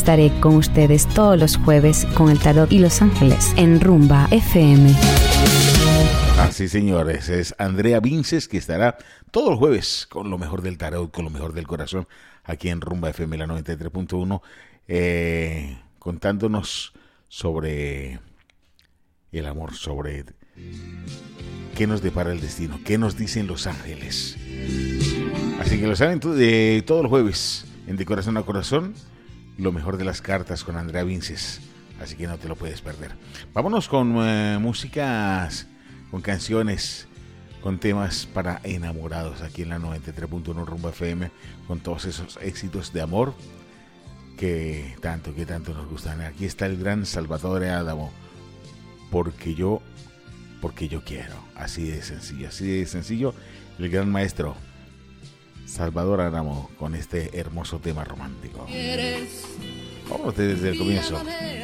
Estaré con ustedes todos los jueves con el tarot y los ángeles en Rumba FM. Así, señores, es Andrea Vinces, que estará todos los jueves con lo mejor del tarot, con lo mejor del corazón, aquí en Rumba FM, la 93.1, contándonos sobre el amor, sobre qué nos depara el destino, qué nos dicen los ángeles. Así que lo saben de todos los jueves, en De Corazón a Corazón, lo mejor de las cartas con Andrea Vinces. Así que no te lo puedes perder. Vámonos con músicas, con canciones, con temas para enamorados aquí en la 93.1 Rumba FM, con todos esos éxitos de amor que tanto nos gustan. Aquí está el gran Salvatore Adamo, porque yo quiero. Así de sencillo, el gran maestro Salvador Adamo con este hermoso tema romántico. Vamos desde el comienzo.